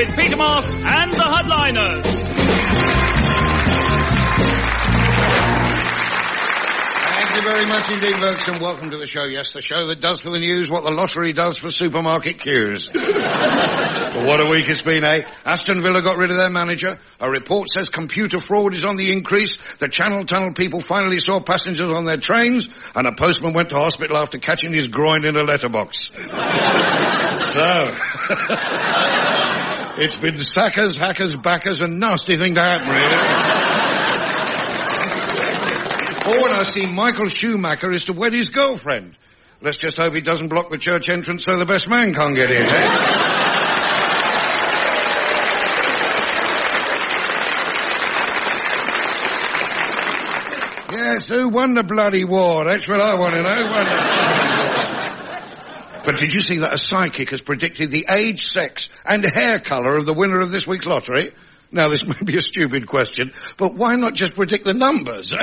with Peter Moss and the Headliners. Thank you very much indeed, folks, and welcome to the show. Yes, the show that does for the news what the lottery does for supermarket queues. But what a week it's been, eh? Aston Villa got rid of their manager. A report says computer fraud is on the increase. The Channel Tunnel people finally saw passengers on their trains. And a postman went to hospital after catching his groin in a letterbox. So, it's been sackers, hackers, backers, and nasty thing to happen, really. Or when I see Michael Schumacher is to wed his girlfriend. Let's just hope he doesn't block the church entrance so the best man can't get in, eh? Yes, who won the bloody war? That's what I want to know. But did you see that a psychic has predicted the age, sex, and hair colour of the winner of this week's lottery? Now, this may be a stupid question, but why not just predict the numbers?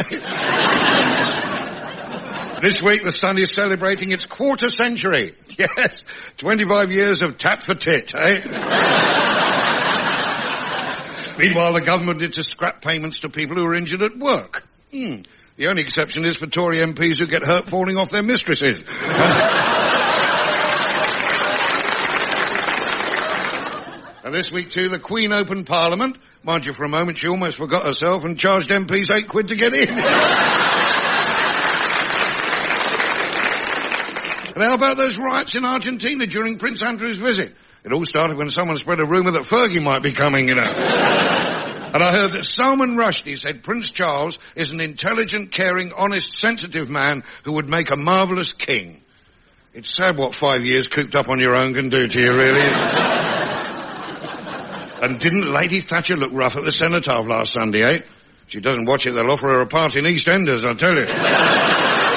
This week, the Sun is celebrating its quarter century. Yes, 25 years of tat for tit, eh? Meanwhile, the government did to scrap payments to people who are injured at work. The only exception is for Tory MPs who get hurt falling off their mistresses. And this week, too, the Queen opened Parliament. Mind you, for a moment, she almost forgot herself and charged MPs £8 to get in. And how about those riots in Argentina during Prince Andrew's visit? It all started when someone spread a rumour that Fergie might be coming, you know. And I heard that Salman Rushdie said Prince Charles is an intelligent, caring, honest, sensitive man who would make a marvellous king. It's sad what 5 years cooped up on your own can do to you, really. And didn't Lady Thatcher look rough at the cenotaph last Sunday, eh? If she doesn't watch it, they'll offer her a part in EastEnders, I tell you.